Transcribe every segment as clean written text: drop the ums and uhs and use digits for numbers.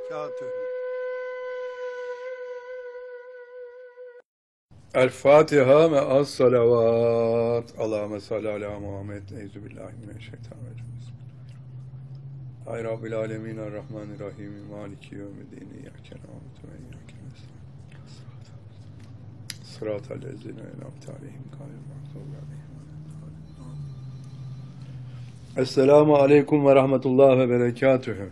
وبركاته. El-Fatiha me'as salavat. Allahümme salli ala Muhammed. Euzubillahimineşşeytanirracim. Hay Rabbil alemin er-Rahmanirrahim. Maliki yevmiddin. İyyâke na'budu ve iyyâke nestaîn. Sıratal lezîne en'amte aleyhim gâyril mağdûbi aleyhim veleddâllîn. Esselamu aleyküm ve rahmetullah ve berekatühü.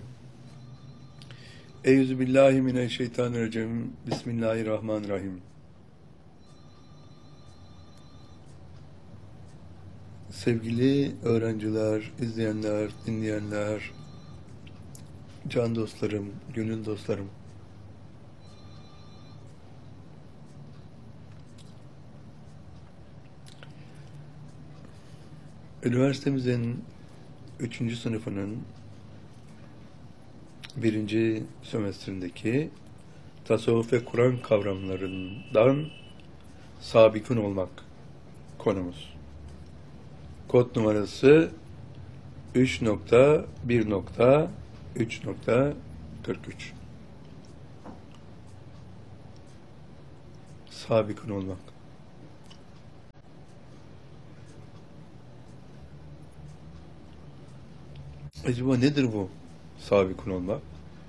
Euzubillahimineşşeytanirracim. Bismillahirrahmanirrahim. Sevgili öğrenciler, izleyenler, dinleyenler, can dostlarım, gönül dostlarım. Üniversitemizin 3. sınıfının 1. sömestrindeki tasavvuf ve Kur'an kavramlarından sabikun olmak konumuz. Kod numarası 3.1.3.43. Sabikun olmak. Acaba nedir bu sabikun olmak?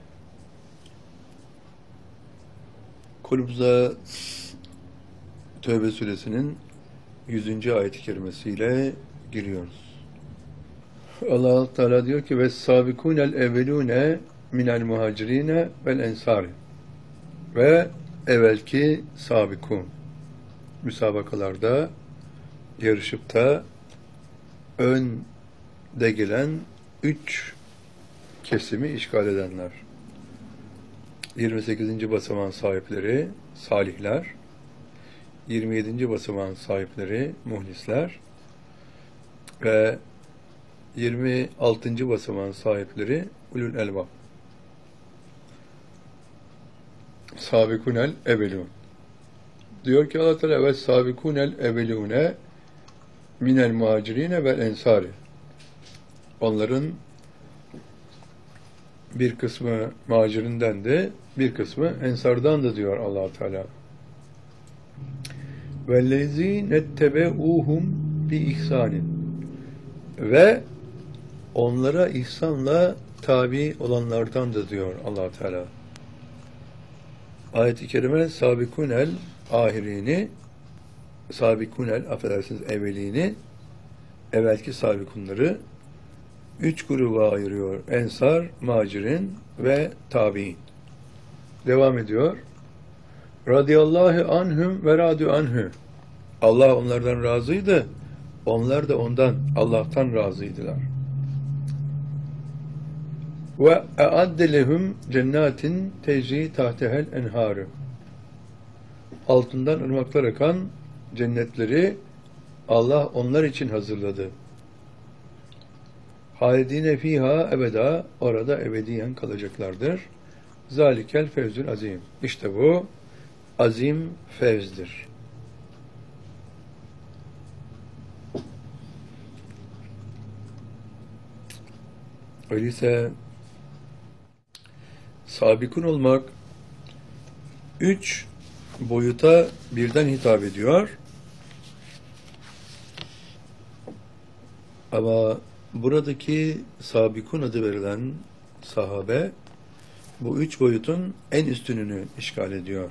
Konumuza Tevbe suresinin 100. ayet-i kerimesiyle giriyoruz. Allah Teala diyor ki ve sabikunel evvelune minel muhacirine vel ensari ve evvelki sabikun müsabakalarda yarışıp da önde gelen 3 kesimi işgal edenler. 28. basamağın sahipleri salihler, 27. basamağın sahipleri muhlisler ve 26. basamağın sahipleri ulul elbab. Sabikunel evelun. Diyor ki Allah Teala ve sabikunel evelune minel muhacirine vel ensari. Onların bir kısmı muhacirinden de bir kısmı ensardan da diyor Allah Teala. Vellezîne tebeuhum bi ihsanin. Ve onlara ihsanla tabi olanlardan da diyor Allah Teala. Ayet-i kerime sabikunel ahirini, sabikunel affedersiniz evvelini, evvelki sabikunları 3 gruba ayırıyor. Ensar, muhacirin ve tabi'in. Devam ediyor. Radiyallahu anhum ve radu anhu. Allah onlardan razıydı. Onlar da ondan, Allah'tan razıydılar. Ve e'adde lehum cennetin tecri tahtehel enharu. Altından ırmaklar akan cennetleri Allah onlar için hazırladı. Halidine fiha ebeda, orada ebediyen kalacaklardır. Zalikel fevzül azim. İşte bu azim fevzdir. Öyleyse sabikun olmak 3 boyuta birden hitap ediyor. Ama buradaki sabikun adı verilen sahabe bu 3 boyutun en üstününü işgal ediyor.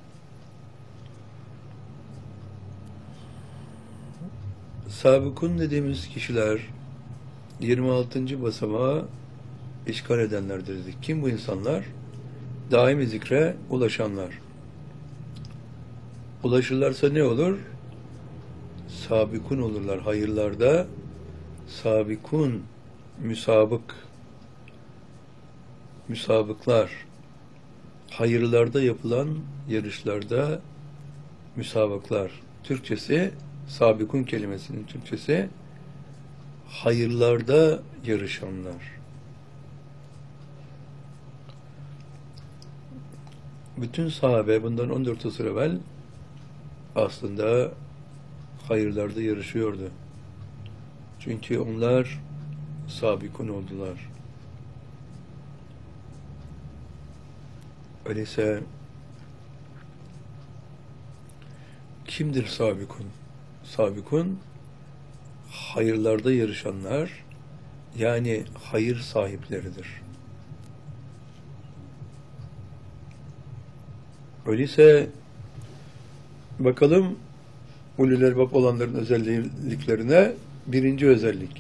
Sabikun dediğimiz kişiler 26. basamağı işgal edenlerdir dedik. Kim bu insanlar? Daimi zikre ulaşanlar. Ulaşırlarsa ne olur? Sabikun olurlar. Hayırlarda sabikun, müsabıklar. Hayırlarda yapılan yarışlarda müsabıklar. Türkçesi, sabikun kelimesinin Türkçesi hayırlarda yarışanlar. Bütün sahabe bundan 14 asır evvel aslında hayırlarda yarışıyordu. Çünkü onlar sabikun oldular. Öyleyse kimdir sabikun? Sabikun, hayırlarda yarışanlar, yani hayır sahipleridir. Öyleyse bakalım ulul elbab olanların özelliklerine. Birinci özellik.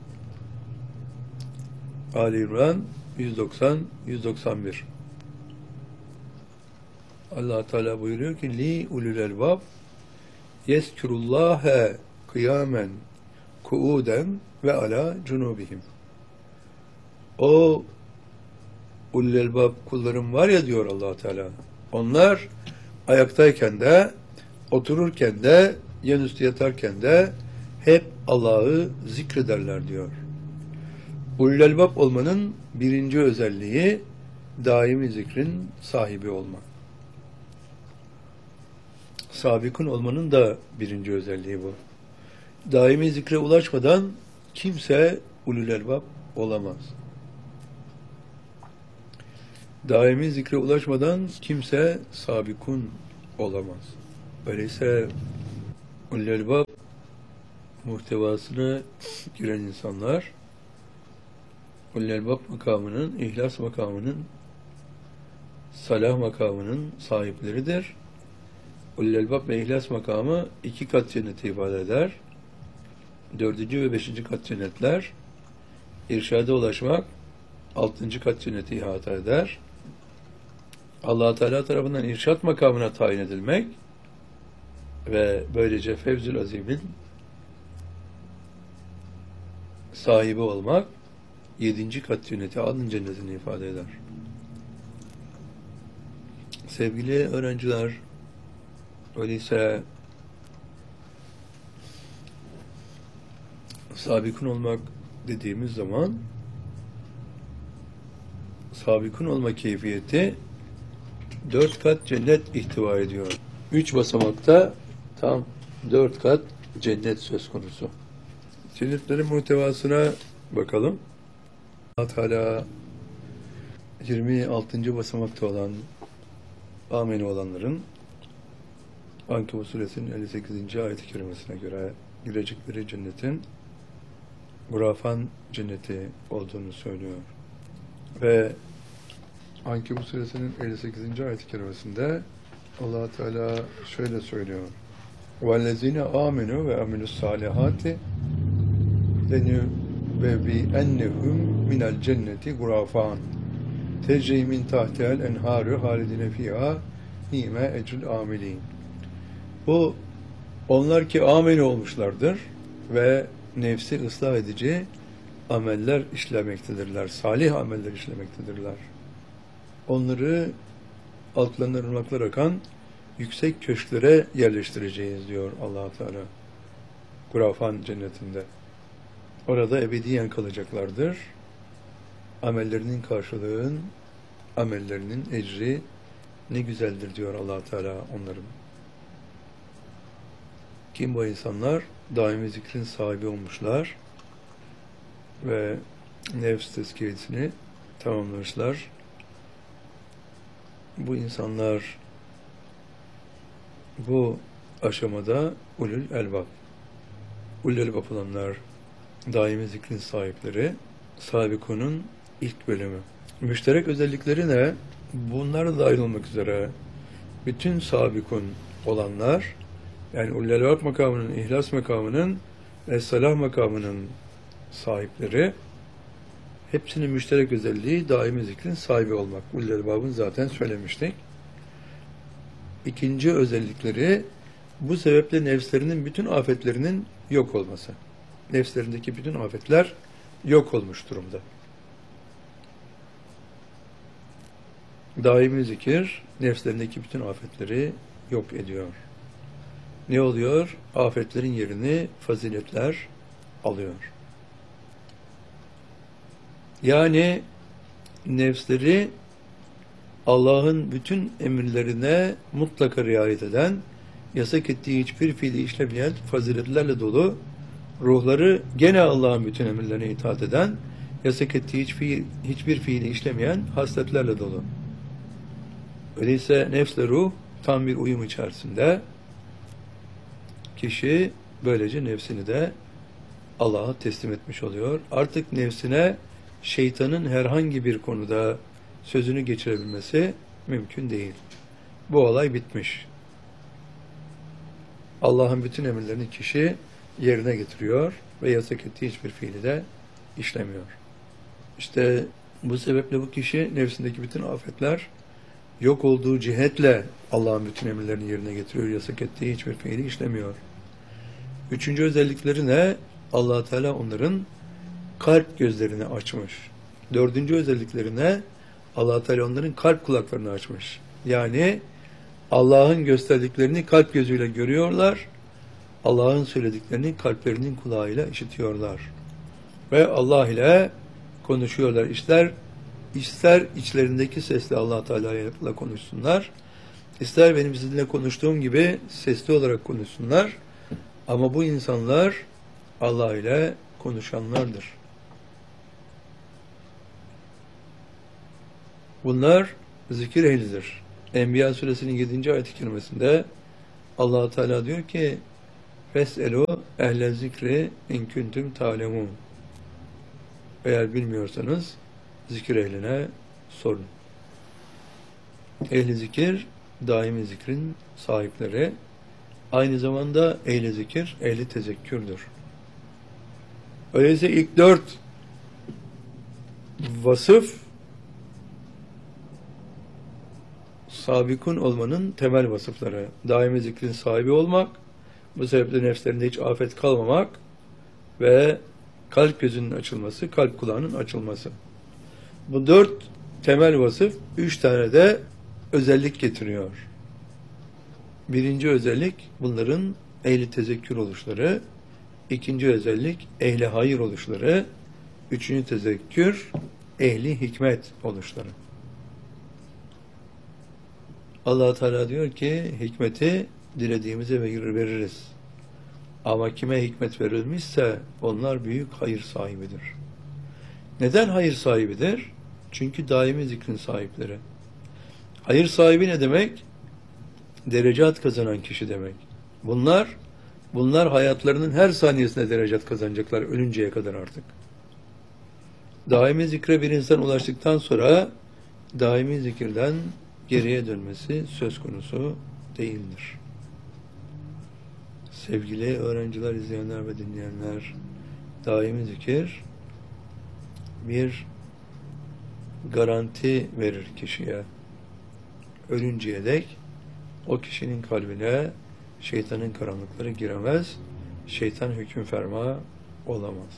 Ali İmran 190-191. Allah Teala buyuruyor ki li ulul elbab yezkurullâhe kıyamen kuuden ve ala cunubihim. O ulul elbab kullarım var ya diyor Allah Teala. Onlar ayaktayken de, otururken de, yanüstü yatarken de hep Allah'ı zikrederler diyor. Ulul elbab olmanın birinci özelliği daimi zikrin sahibi olmak. Sabikun olmanın da birinci özelliği bu. Daimi zikre ulaşmadan kimse ulul elbab olamaz. Daimi zikre ulaşmadan kimse sabikun olamaz. Öyleyse ulul elbab muhtevasına giren insanlar ulul elbab makamının, ihlas makamının, salah makamının sahipleridir. Ulul elbab ve ihlas makamı 2 kat cenneti ifade eder. 4. ve 5. kat cennetler, irşada ulaşmak 6. kat cenneti ihata eder. Allah Teala tarafından irşat makamına tayin edilmek ve böylece Fevzül Azim'in sahibi olmak 7. kat cenneti, adın cennetini ifade eder. Sevgili öğrenciler, öyleyse sabikun olmak dediğimiz zaman sabikun olma keyfiyeti 4 kat cennet ihtiva ediyor. 3 basamakta tam 4 kat cennet söz konusu. Cennetlerin muhtevasına bakalım. Allah Teala 26. basamakta olan ameni olanların Ankebut suresinin 58. ayet-i kerimesine göre girecekleri cennetin Gurafan cenneti olduğunu söylüyor. Ve Ankebut suresinin 58. ayet-i kerimesinde Allah Teala şöyle söylüyor. وَالَّذِينَ آمَنُوا وَعَمِلُوا الصَّالِحَاتِ لَنُبَوِّئَنَّهُمْ مِنَ الْجَنَّةِ غُرَفًا تَجْرِي مِنْ تَحْتِهَا الْأَنْهَارُ خَالِدِينَ فِيهَا نِعْمَ اَجْرُ الْعَامِلِينَ. Bu onlar ki ameli olmuşlardır ve nefsi ıslah edici ameller işlemektedirler. Salih ameller işlemektedirler. Onları altlarından ırmaklar akan yüksek köşklere yerleştireceğiz diyor Allah Teala. Gurafan cennetinde. Orada ebediyen kalacaklardır. Amellerinin karşılığın, amellerinin ecri ne güzeldir diyor Allah Teala onların. Kim bu insanlar? Daimi zikrin sahibi olmuşlar ve nefs tezkiyesini tamamlamışlar. Bu insanlar bu aşamada ulul elbab. Ulul elbab olanlar daimi zikrin sahipleri, sabikunun ilk bölümü. Müşterek özellikleri ne? Bunlar da dahil olmak üzere bütün sabikun olanlar, yani ulul elbab makamının, ihlas makamının ve salah makamının sahipleri, hepsinin müşterek özelliği daimi zikrin sahibi olmak. Ulul elbabın zaten söylemiştik. İkinci özellikleri, bu sebeple nefslerinin bütün afetlerinin yok olması. Nefslerindeki bütün afetler yok olmuş durumda. Daimi zikir, nefslerindeki bütün afetleri yok ediyor. Ne oluyor? Afetlerin yerini faziletler alıyor. Yani nefsleri Allah'ın bütün emirlerine mutlaka riayet eden, yasak ettiği hiçbir fiili işlemeyen faziletlerle dolu, ruhları gene Allah'ın bütün emirlerine itaat eden, yasak ettiği hiçbir fiili işlemeyen hasletlerle dolu. Öyleyse nefsle ruh tam bir uyum içerisinde. Kişi böylece nefsini de Allah'a teslim etmiş oluyor. Artık nefsine şeytanın herhangi bir konuda sözünü geçirebilmesi mümkün değil. Bu olay bitmiş. Allah'ın bütün emirlerini kişi yerine getiriyor ve yasak ettiği hiçbir fiili de işlemiyor. İşte bu sebeple bu kişi nefsindeki bütün afetler yok olduğu cihetle Allah'ın bütün emirlerini yerine getiriyor. Yasak ettiği hiçbir fiili işlemiyor. Üçüncü özellikleri ne? Allah Teala onların kalp gözlerini açmış. Dördüncü özellikleri ne? Allah Teala onların kalp kulaklarını açmış. Yani Allah'ın gösterdiklerini kalp gözüyle görüyorlar. Allah'ın söylediklerini kalplerinin kulağıyla işitiyorlar. Ve Allah ile konuşuyorlar. İster içlerindeki sesle Allah Teala'yla konuşsunlar, ister benim sizinle konuştuğum gibi sesli olarak konuşsunlar. Ama bu insanlar Allah ile konuşanlardır. Bunlar zikir ehlidir. Enbiya suresinin 7. ayet-i kerimesinde Allah Teala diyor ki: "Fes'elu ehle zikri in kuntum ta'lemun." Eğer bilmiyorsanız zikir ehline sorun. Ehli zikir daimi zikrin sahipleri, aynı zamanda ehli zikir ehli tezekkürdür. Öyleyse ilk 4 vasıf sabikun olmanın temel vasıfları. Daimi zikrin sahibi olmak, bu sebeple nefslerinde hiç afet kalmamak ve kalp gözünün açılması, kalp kulağının açılması. Bu 4 temel vasıf 3 tane de özellik getiriyor. Birinci özellik bunların ehli tezekkür oluşları, ikinci özellik ehli hayır oluşları, üçüncü tezekkür ehli hikmet oluşları. Allah Teala diyor ki hikmeti dilediğimize veririz. Ama kime hikmet verilmişse onlar büyük hayır sahibidir. Neden hayır sahibidir? Çünkü daimi zikrin sahipleri. Hayır sahibi ne demek? Derecat kazanan kişi demek. Bunlar hayatlarının her saniyesinde derecat kazanacaklar ölünceye kadar artık. Daimi zikre bir insan ulaştıktan sonra daimi zikirden geriye dönmesi söz konusu değildir. Sevgili öğrenciler, izleyenler ve dinleyenler, daimi zikir bir garanti verir kişiye. Ölünceye dek o kişinin kalbine şeytanın karanlıkları giremez, şeytan hüküm ferma olamaz.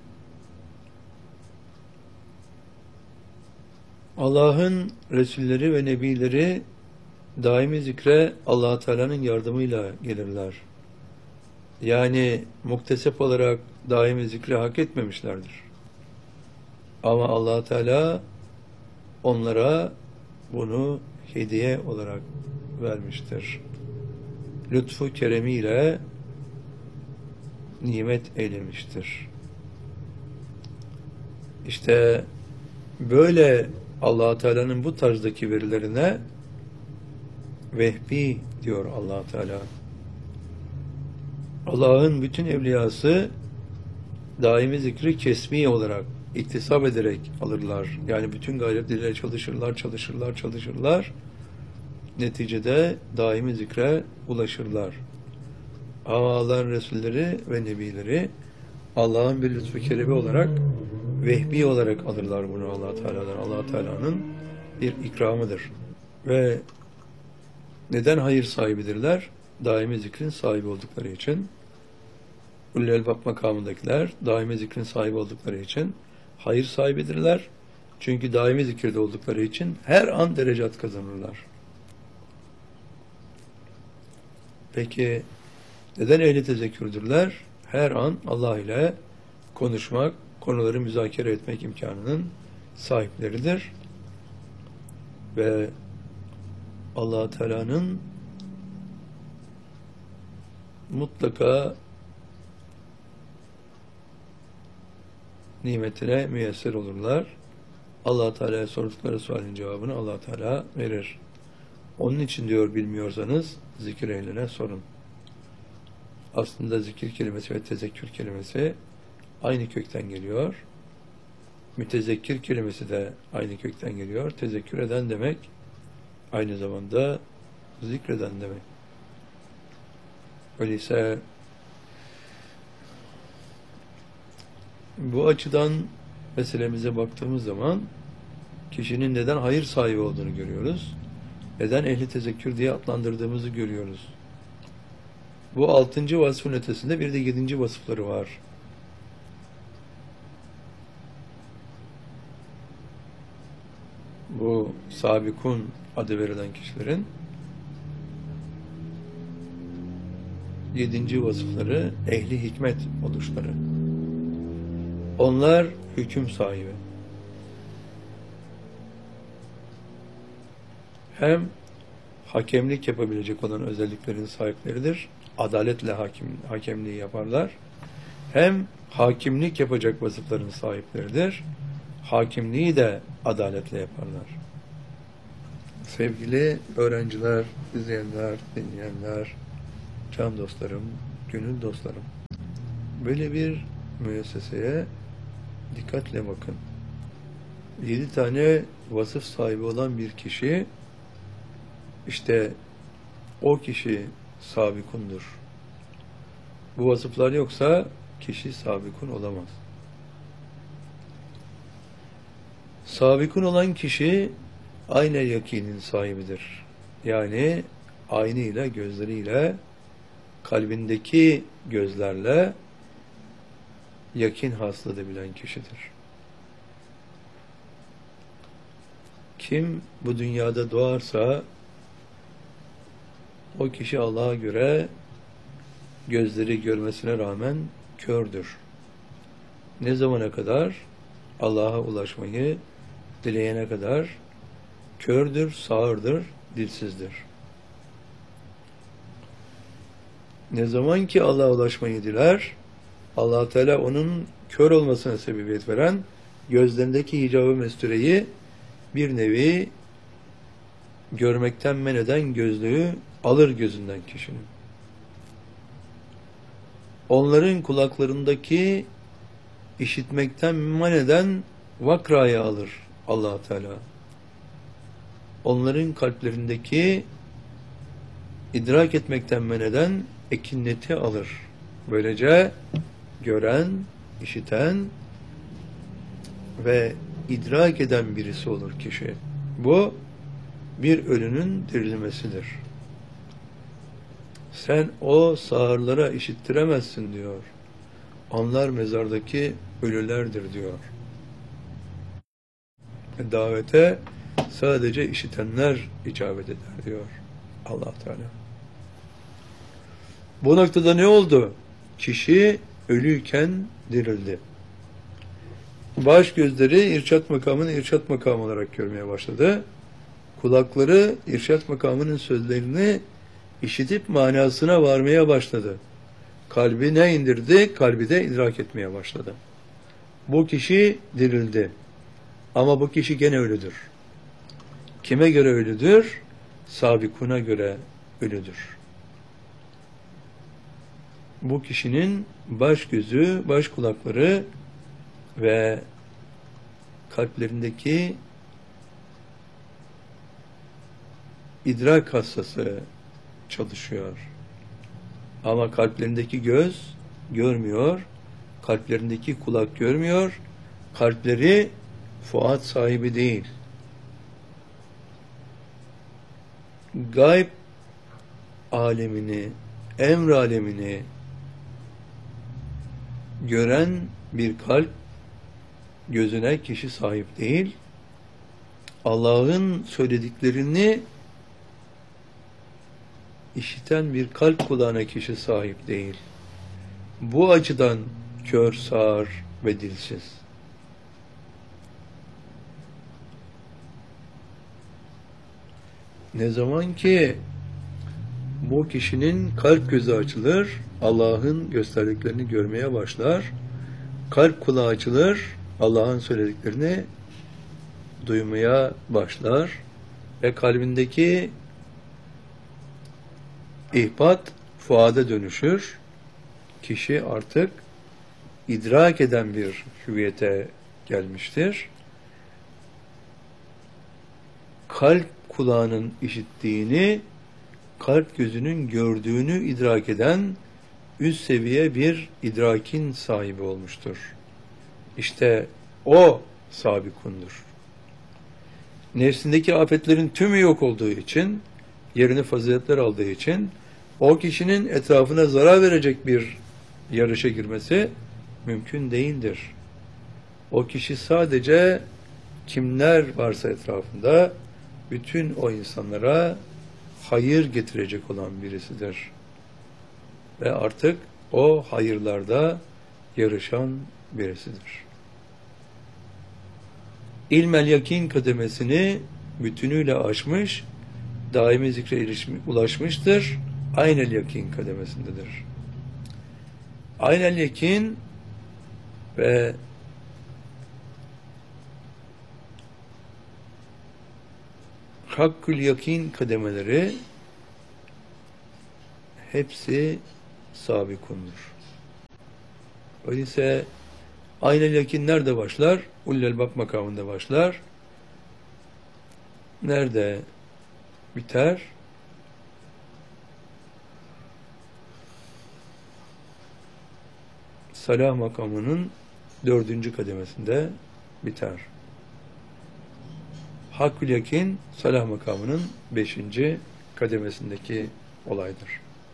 Allah'ın Resulleri ve Nebileri daimi zikre Allah Teala'nın yardımıyla gelirler. Yani muktesep olarak daimi zikri hak etmemişlerdir. Ama Allah Teala onlara bunu hediye olarak vermiştir. Lütfu keremiyle nimet eylemiştir. İşte böyle Allah Teala'nın bu tarzdaki verilerine vehbi diyor Allah Teala. Allah'ın bütün evliyası daimi zikri kesmi olarak iktisap ederek alırlar. Yani bütün gayretleriyle çalışırlar. Neticede daimi zikre ulaşırlar. Ama Allah'ın Resulleri ve Nebileri Allah'ın bir lütfu keremi olarak vehbi olarak alırlar bunu Allah Teala'dan. Allah Teala'nın bir ikramıdır. Ve neden hayır sahibidirler? Daimi zikrin sahibi oldukları için. Ulul Elbab makamındakiler daimi zikrin sahibi oldukları için hayır sahibidirler. Çünkü daimi zikirde oldukları için her an derecat kazanırlar. Peki neden ehli tezekkürdürler? Her an Allah ile konuşmak, konuları müzakere etmek imkanının sahipleridir. Ve Allah Teala'nın mutlaka nimetine müyesser olurlar. Allah Teala'ya sordukları sualin cevabını Allah Teala verir. Onun için diyor bilmiyorsanız zikir ehline sorun. Aslında zikir kelimesi ve tezekkür kelimesi aynı kökten geliyor. Mütezekkir kelimesi de aynı kökten geliyor. Tezekkür eden demek aynı zamanda zikreden demek. Öyleyse bu açıdan meselemize baktığımız zaman kişinin neden hayır sahibi olduğunu görüyoruz. Neden ehli tezekkür diye adlandırdığımızı görüyoruz. Bu 6. vasfın ötesinde bir de 7. vasıfları var. Bu sabikun adı verilen kişilerin 7. vasıfları ehli hikmet oluşları. Onlar hüküm sahibi. Hem hakemlik yapabilecek olan özelliklerin sahipleridir. Adaletle hakemliği yaparlar. Hem hakimlik yapacak vasıfların sahipleridir. Hakimliği de adaletle yaparlar. Sevgili öğrenciler, izleyenler, dinleyenler, can dostlarım, gönül dostlarım. Böyle bir müesseseye dikkatle bakın. 7 tane vasıf sahibi olan bir kişi, işte o kişi sabikundur. Bu vasıflar yoksa kişi sabikun olamaz. Sabikun olan kişi aynı yakinin sahibidir. Yani aynıyla, gözleriyle, kalbindeki gözlerle yakin hasıl edebilen kişidir. Kim bu dünyada doğarsa o kişi Allah'a göre gözleri görmesine rağmen kördür. Ne zamana kadar? Allah'a ulaşmayı dileyene kadar kördür, sağırdır, dilsizdir. Ne zaman ki Allah'a ulaşmayı diler, Allah Teala onun kör olmasına sebebiyet veren gözlerindeki hicab-ı mestureyi bir nevi görmekten men eden gözlüğü alır gözünden kişinin. Onların kulaklarındaki işitmekten men eden vakrayı alır Allah Teala. Onların kalplerindeki idrak etmekten men eden ekinneti alır. Böylece gören, işiten ve idrak eden birisi olur kişi. Bu bir ölünün dirilmesidir. Sen o sağırlara işittiremezsin diyor. Onlar mezardaki ölülerdir diyor. Davete sadece işitenler icabet eder diyor Allah Teala. Bu noktada ne oldu? Kişi ölüyken dirildi. Baş gözleri irşat makamını irşat makamı olarak görmeye başladı. Kulakları irşat makamının sözlerini işitip manasına varmaya başladı. Kalbi ne indirdi? Kalbi de idrak etmeye başladı. Bu kişi dirildi. Ama bu kişi gene ölüdür. Kime göre ölüdür? Sabikuna göre ölüdür. Bu kişinin baş gözü, baş kulakları ve kalplerindeki idrak hassası çalışıyor. Ama kalplerindeki göz görmüyor, kalplerindeki kulak görmüyor, kalpleri fuat sahibi değil. Gayb alemini, emr alemini gören bir kalp gözüne kişi sahip değil, Allah'ın söylediklerini işiten bir kalp kulağına kişi sahip değil. Bu açıdan kör, sağır ve dilsiz. Ne zaman ki bu kişinin kalp gözü açılır, Allah'ın gösterdiklerini görmeye başlar, kalp kulağı açılır, Allah'ın söylediklerini duymaya başlar ve kalbindeki İhbat fuada dönüşür. Kişi artık idrak eden bir hüviyete gelmiştir. Kalp kulağının işittiğini, kalp gözünün gördüğünü idrak eden üst seviye bir idrakin sahibi olmuştur. İşte o sabikundur. Nefsindeki afetlerin tümü yok olduğu için, yerini faziletler aldığı için, o kişinin etrafına zarar verecek bir yarışa girmesi mümkün değildir. O kişi sadece kimler varsa etrafında, bütün o insanlara hayır getirecek olan birisidir. Ve artık o hayırlarda yarışan birisidir. İlmel yakin kademesini bütünüyle aşmış, daimi zikre ulaşmıştır. Aynel yakin kademesindedir. Aynel yakin ve hakkül yakin kademeleri hepsi sabikundur. Öyleyse aynel yakin nerede başlar? Ullel bak makamında başlar. Nerede biter? Salah makamının 4. kademesinde biter. Hakkül yakin salah makamının 5. kademesindeki olaydır.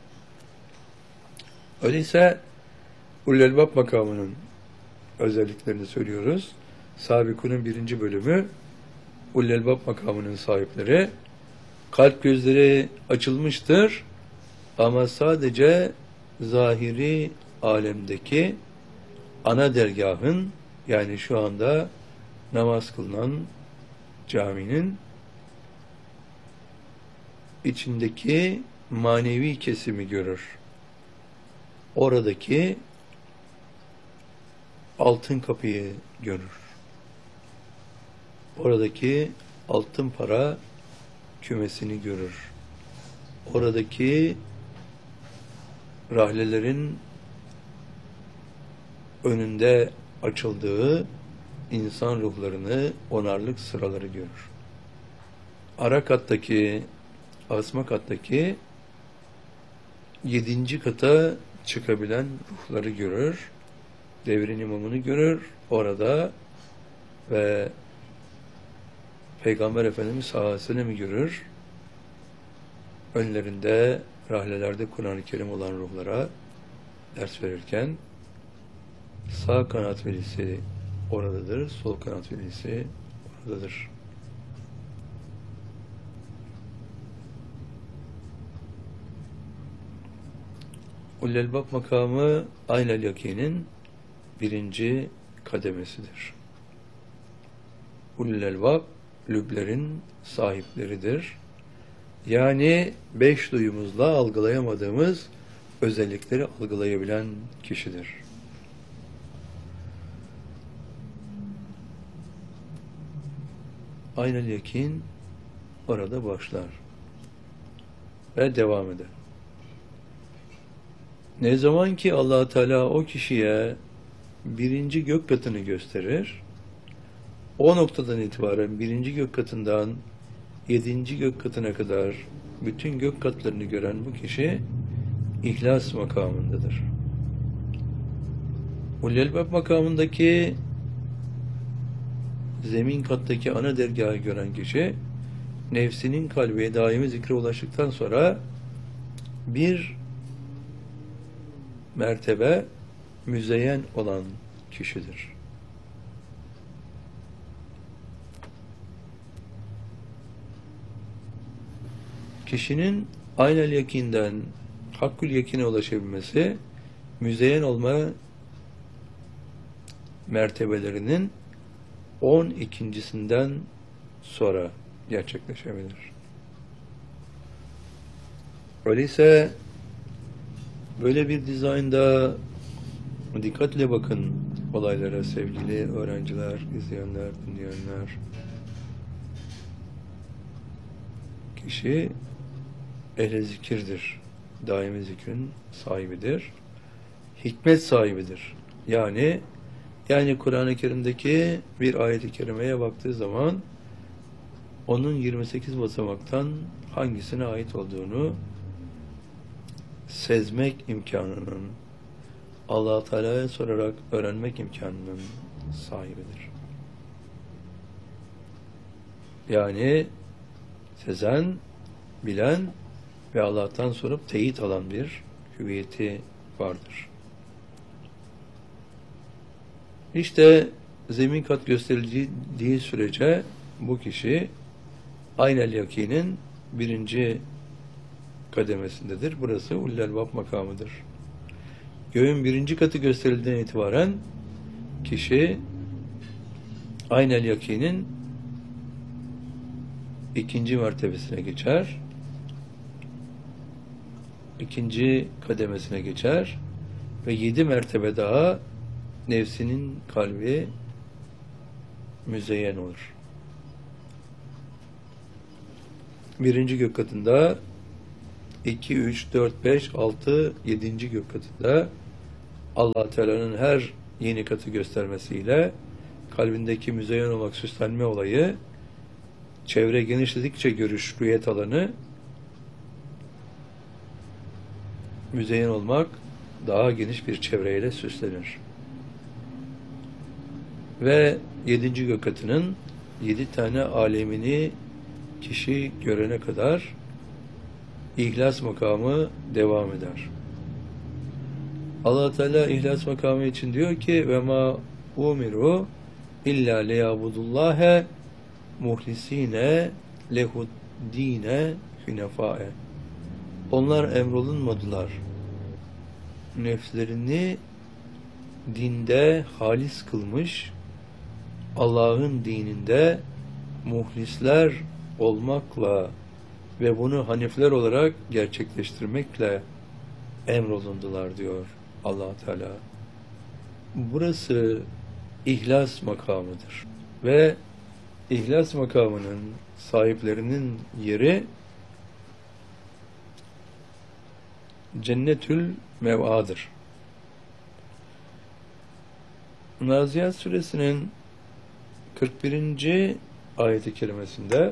Öyleyse Ullel-Bab makamının özelliklerini söylüyoruz. Sabikunun 1. bölümü Ullel-Bab makamının sahipleri kalp gözleri açılmıştır ama sadece zahiri alemdeki ana dergahın, yani şu anda namaz kılınan caminin içindeki manevi kesimi görür. Oradaki altın kapıyı görür. Oradaki altın para kümesini görür. Oradaki rahlelerin önünde açıldığı insan ruhlarını, onarlık sıraları görür. Ara kattaki, asma kattaki 7. kata çıkabilen ruhları görür. Devrin imamını görür orada ve Peygamber Efendimiz sallallahu aleyhi ve sellem'i görür. Önlerinde, rahlelerde Kur'an-ı Kerim olan ruhlara ders verirken sağ kanat velisi oradadır, sol kanat velisi oradadır. Ullel-Bab makamı Aynel Yakin'in 1. kademesidir. Ullel-Bab lüblerin sahipleridir. Yani 5 duyumuzla algılayamadığımız özellikleri algılayabilen kişidir. Aynel yakin orada başlar ve devam eder. Ne zaman ki Allah Teala o kişiye 1. gök katını gösterir, o noktadan itibaren 1. gök katından 7. gök katına kadar bütün gök katlarını gören bu kişi ihlas makamındadır. Ullel-Bab makamındaki zemin kattaki ana dergahı gören kişi nefsinin kalbi daimi zikre ulaştıktan sonra bir mertebe müzeyyen olan kişidir. Kişinin aynel yakinden hakkül yakine ulaşabilmesi müzeyyen olma mertebelerinin 12.sinden sonra gerçekleşebilir. Öyleyse böyle bir dizaynda dikkatle bakın olaylara sevgili öğrenciler, izleyenler, dinleyenler. Kişi ehl-i zikirdir. daimi zikrin sahibidir. Hikmet sahibidir. Yani Kur'an-ı Kerim'deki bir ayet-i kerimeye baktığı zaman onun 28 basamaktan hangisine ait olduğunu sezmek imkanının, Allah Teala'ya sorarak öğrenmek imkanının sahibidir. Yani sezen, bilen ve Allah'tan sorup teyit alan bir hüviyeti vardır. İşte zemin kat gösterildiği sürece bu kişi aynel yakinin birinci kademesindedir. Burası ulul elbab makamıdır. Göğün birinci katı gösterildiğinden itibaren kişi aynel yakinin ikinci mertebesine geçer. İkinci kademesine geçer ve 7 mertebe daha nefsinin kalbi müzeyyen olur. Birinci gök katında 2, 3, 4, 5, 6, 7. gök katında Allah Teala'nın her yeni katı göstermesiyle kalbindeki müzeyyen olmak, süslenme olayı çevre genişledikçe görüş, rüyet alanı müzeyyen olmak daha geniş bir çevreyle süslenir. Ve 7. gök katının 7 tane alemini kişi görene kadar ihlas makamı devam eder. Allah Teala ihlas makamı için diyor ki ve ma umiru illa liyabudullahe muhlisine lehuddine hünefae. Onlar emrolunmadılar. Nefslerini dinde halis kılmış, Allah'ın dininde muhlisler olmakla ve bunu hanifler olarak gerçekleştirmekle emrolundular diyor Allah Teala. Burası ihlas makamıdır ve ihlas makamının sahiplerinin yeri cennetül mev'adır. Naziyat suresinin 41. ayet-i kerimesinde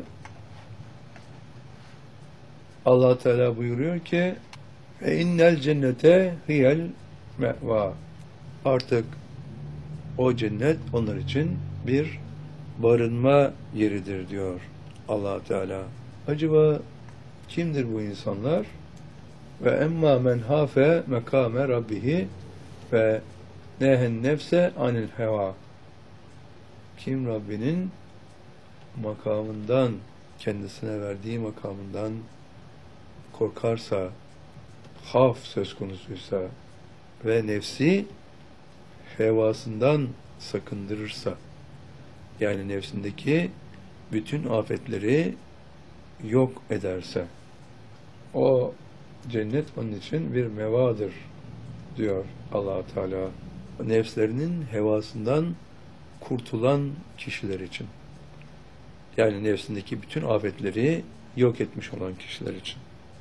Allah Teala buyuruyor ki innel cennete hiyel me'va. Artık o cennet onlar için bir barınma yeridir diyor Allah Teala. Acaba kimdir bu insanlar? Ve emma men hafe mekame rabbihi ve nehen nefse anil heva. Kim Rabbinin makamından, kendisine verdiği makamından korkarsa, haf söz konusuysa ve nefsi hevasından sakındırırsa, yani nefsindeki bütün afetleri yok ederse, o cennet onun için bir mevadır diyor Allah Teala. Nefslerinin hevasından kurtulan kişiler için. Yani nefsindeki bütün afetleri yok etmiş olan kişiler için.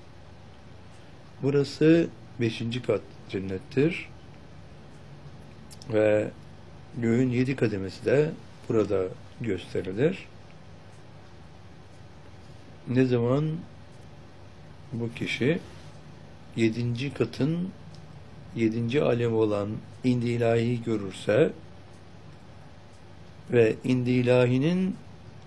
Burası 5. kat cennettir. Ve göğün 7 kademesi de burada gösterilir. Ne zaman bu kişi 7. katın 7. alemi olan indi ilahiyi görürse ve indi ilahinin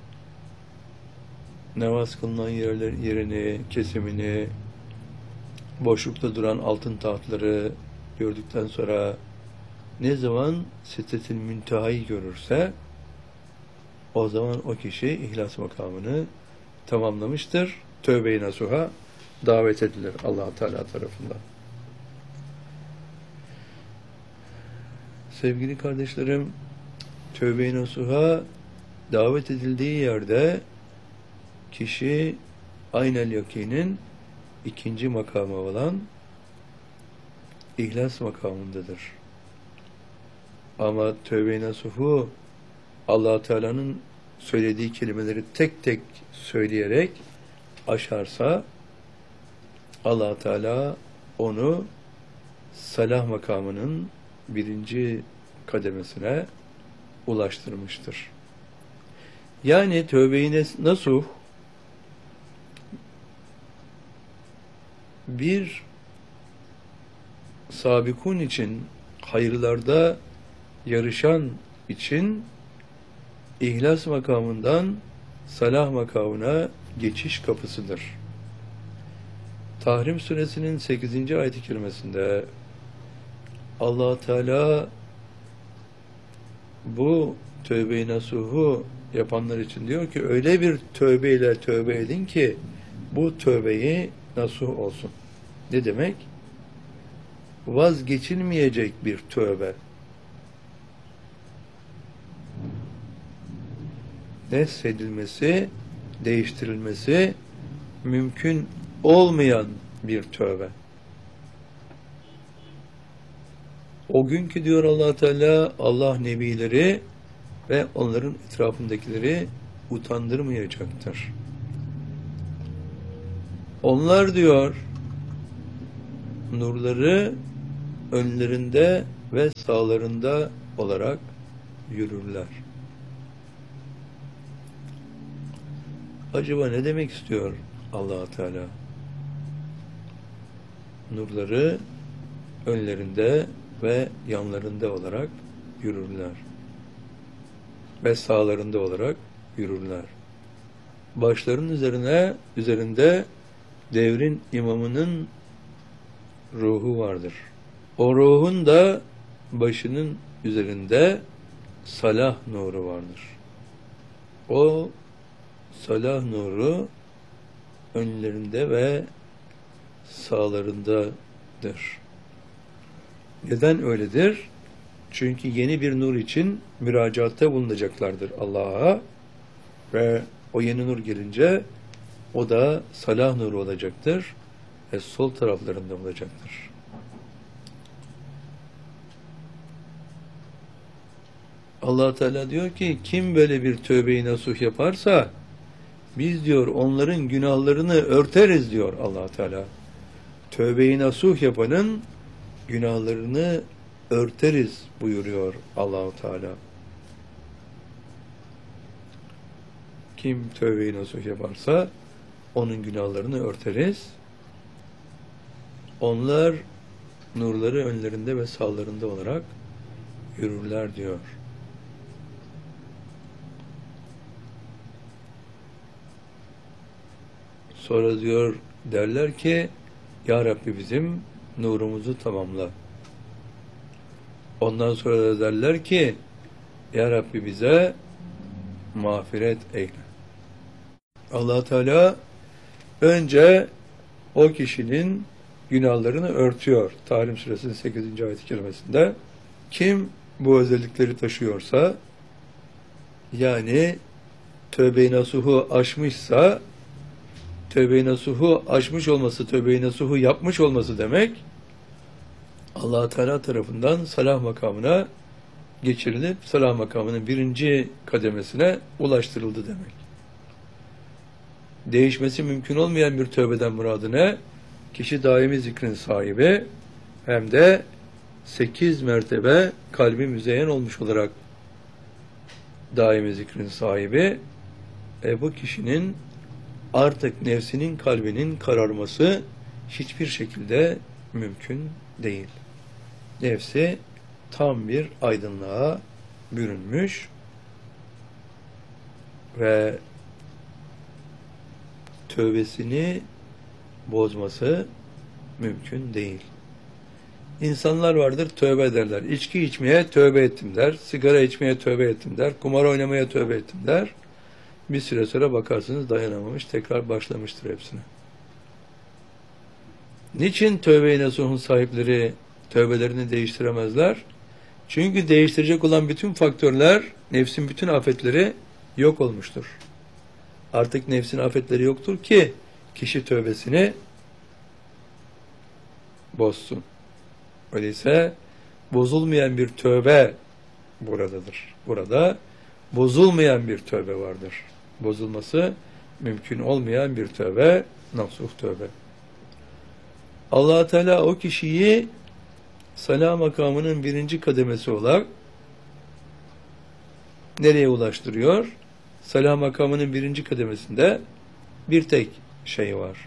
namaz kılınan yerini, kesimini, boşlukta duran altın tahtları gördükten sonra ne zaman Sidretil Münteha'yı görürse o zaman o kişi ihlas makamını tamamlamıştır. Tövbe-i nasuha davet edilir Allah Teala tarafından. Sevgili kardeşlerim, tövbe-i nasuha davet edildiği yerde kişi aynel yakinin 2. makamı olan ihlas makamındadır. Ama tövbe-i nasuhu Allah Teala'nın söylediği kelimeleri tek tek söyleyerek aşarsa Allah Teala onu salah makamının birinci kademesine ulaştırmıştır. Yani tövbe-i nasuh bir sabikun için, hayırlarda yarışan için ihlas makamından salah makamına geçiş kapısıdır. Tahrim suresinin 8. ayet-i kerimesinde Allah Teala bu tövbe-i nasuhu yapanlar için diyor ki öyle bir tövbeyle tövbe edin ki bu tövbeyi nasuh olsun. Ne demek? Vazgeçilmeyecek bir tövbe. Neshedilmesi, değiştirilmesi mümkün olmayan bir tövbe. O günkü diyor Allah Teala, Allah nebileri ve onların etrafındakileri utandırmayacaktır. Onlar diyor nurları önlerinde ve sağlarında olarak yürürler. Acaba ne demek istiyor Allah Teala? Nurları önlerinde ve yanlarında olarak yürürler. Ve sağlarında olarak yürürler. Başların üzerinde devrin imamının ruhu vardır. O ruhun da başının üzerinde salah nuru vardır. O salah nuru önlerinde ve sağlarındadır. Neden öyledir? Çünkü yeni bir nur için müracaatta bulunacaklardır Allah'a ve o yeni nur gelince o da salah nuru olacaktır ve sol taraflarında olacaktır. Allah Teala diyor ki kim böyle bir tövbe-i nasuh yaparsa biz diyor onların günahlarını örteriz diyor Allah Teala. Tövbe-i nasuh yapanın günahlarını örteriz buyuruyor Allah Teala. Kim tövbe-i nasuh yaparsa onun günahlarını örteriz. Onlar nurları önlerinde ve sağlarında olarak yürürler diyor. Sonra diyor derler ki Ya Rabbi bizim nurumuzu tamamla. Ondan sonra da derler ki Ya Rabbi bize mağfiret eyle. Allah Teala önce o kişinin günahlarını örtüyor. Tahrim suresinin 8. ayet-i kerimesinde. Kim bu özellikleri taşıyorsa yani tövbe-i nasuhu aşmışsa tövbe-i nasuhu aşmış olması, tövbe-i nasuhu yapmış olması demek Allah Teala tarafından salah makamına geçirilip salah makamının birinci kademesine ulaştırıldı demek. Değişmesi mümkün olmayan bir tövbeden muradı ne? Kişi daimi zikrin sahibi hem de 8 mertebe kalbi müzeyyen olmuş olarak daimi zikrin sahibi bu kişinin artık nefsinin kalbinin kararması hiçbir şekilde mümkün değil. Nefsi tam bir aydınlığa bürünmüş ve tövbesini bozması mümkün değil. İnsanlar vardır tövbe ederler. İçki içmeye tövbe ettim der. Sigara içmeye tövbe ettim der. Kumar oynamaya tövbe ettim der. Bir süre sonra bakarsınız dayanamamış, tekrar başlamıştır hepsine. Niçin tövbe-i nasuhun sahipleri tövbelerini değiştiremezler? Çünkü değiştirecek olan bütün faktörler, nefsin bütün afetleri yok olmuştur. Artık nefsin afetleri yoktur ki kişi tövbesini bozsun. Öyleyse bozulmayan bir tövbe buradadır. Burada bozulmayan bir tövbe vardır. Bozulması mümkün olmayan bir tövbe, nasuh tövbe. Allah Teala o kişiyi salah makamının birinci kademesi olarak nereye ulaştırıyor? Salah makamının birinci kademesinde bir tek şey var.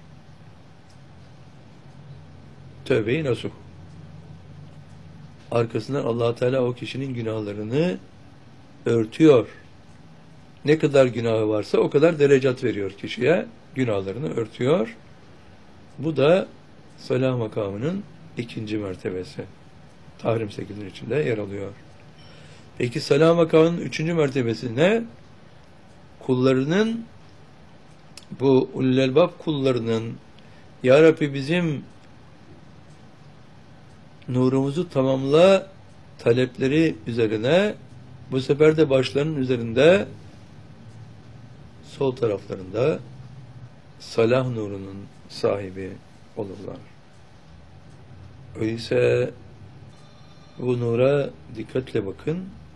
Tövbe-i nasuh. Arkasından Allah Teala o kişinin günahlarını örtüyor. Ne kadar günahı varsa o kadar derecat veriyor kişiye. Günahlarını örtüyor. Bu da salah makamının ikinci mertebesi. Tahrim 8'in içinde yer alıyor. Peki salah makamının üçüncü mertebesi ne? Kullarının, bu ulul elbab kullarının, Ya Rabbi bizim nurumuzu tamamla talepleri üzerine, bu sefer de başlarının üzerinde sol taraflarında salah nurunun sahibi olurlar. Öyleyse bu nura dikkatle bakın.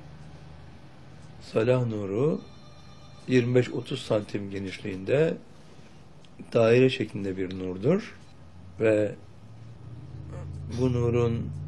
Salah nuru 25-30 santim genişliğinde daire şeklinde bir nurdur ve bu nurun